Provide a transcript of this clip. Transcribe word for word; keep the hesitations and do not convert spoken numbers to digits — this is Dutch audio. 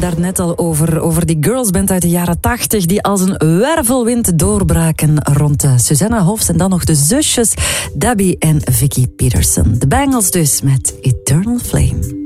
daarnet al over, over die girlsband uit de jaren tachtig die als een wervelwind doorbraken rond Susanna Hoffs en dan nog de zusjes Debbie en Vicky Peterson. De Bangles dus met Eternal Flame.